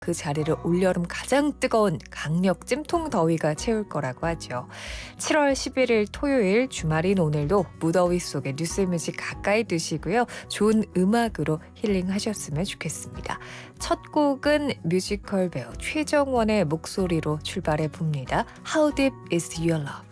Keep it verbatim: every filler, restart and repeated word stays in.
그 자리를 올여름 가장 뜨거운 강력 찜통 더위가 채울 거라고 하죠. 칠월 십일일 토요일 주말인 오늘도 무더위 속에 뉴스뮤직 가까이 두시고요. 좋은 음악으로 힐링하셨으면 좋겠습니다. 첫 곡은 뮤지컬 배우 최정원의 목소리로 출발해 봅니다. How Deep Is Your Love?